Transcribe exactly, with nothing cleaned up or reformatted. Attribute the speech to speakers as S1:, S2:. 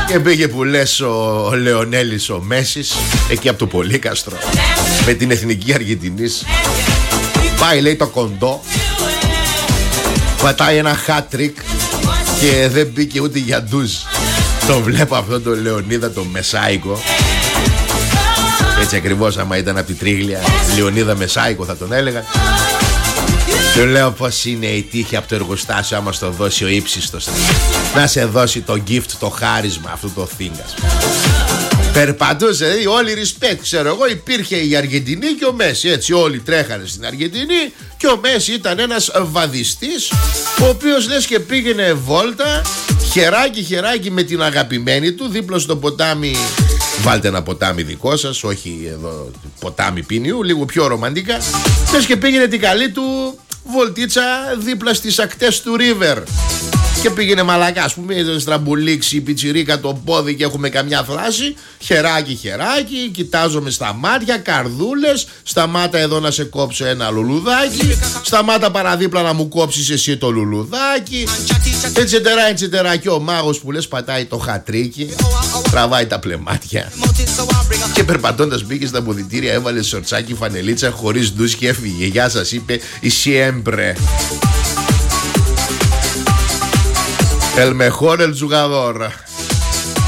S1: Και πήγε που λες ο Λεωνέλης ο Μέσης εκεί από το Πολύκαστρο με την Εθνική Αργεντινής. Πάει λέει το κοντό, πατάει ένα hat-trick και δεν μπήκε ούτε για ντουζ. Το βλέπω αυτό το Λεωνίδα το Μεσάικο. Έτσι ακριβώς άμα ήταν από τη Τρίγλια, Λεωνίδα Μεσάικο θα τον έλεγα. Του λέω πως είναι η τύχη από το εργοστάσιο άμα στο δώσει ο ύψιστος να σε δώσει το gift, το χάρισμα αυτού το θύγκας. Περπατούσε, δηλαδή όλοι respect, ξέρω εγώ, υπήρχε η Αργεντινή και ο Μέση, έτσι όλοι τρέχανε στην Αργεντινή και ο Μέση ήταν ένας βαδιστής ο οποίος λες και πήγαινε βόλτα χεράκι χεράκι με την αγαπημένη του δίπλα στο ποτάμι. Βάλτε ένα ποτάμι δικό σας, όχι εδώ ποτάμι Πίνιου, λίγο πιο ρομαντικά. Λες και πήγαινε την καλή του βολτίτσα δίπλα στις ακτές του River. Και πήγαινε μαλακά, ας πούμε, στραμπουλήξει η πιτσιρίκα το πόδι και έχουμε καμιά θλάση. Χεράκι χεράκι, κοιτάζομαι στα μάτια, καρδούλες. Σταμάτα εδώ να σε κόψω ένα λουλουδάκι. Σταμάτα παραδίπλα να μου κόψεις εσύ το λουλουδάκι. Ετσετερά, ετσετερά. Και ο μάγος που λες πατάει το χατρίκι, τραβάει τα πλεμάτια. Και περπατώντας μπήκε στα ποδητήρια, έβαλε σορτσάκι, φανελίτσα, χωρίς ντους και έφυγε. Γεια σας, είπε η siempre. El mejor el jugador.